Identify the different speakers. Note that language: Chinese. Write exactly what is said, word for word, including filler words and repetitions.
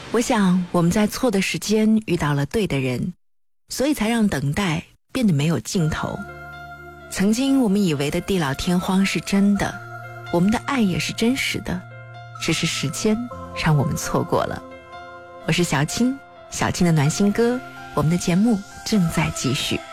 Speaker 1: 我想我们在错的时间遇到了对的人，所以才让等待变得没有尽头。曾经我们以为的地老天荒是真的，我们的爱也是真实的，只是时间让我们错过了。我是小青，小青的暖心歌，我们的节目正在继续。